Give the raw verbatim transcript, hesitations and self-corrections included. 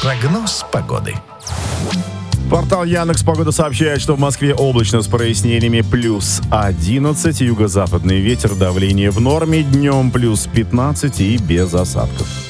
Прогноз погоды. Портал Яндекс Погода сообщает, что в Москве облачно с прояснениями плюс одиннадцать, юго-западный ветер, давление в норме, днем плюс пятнадцать и без осадков.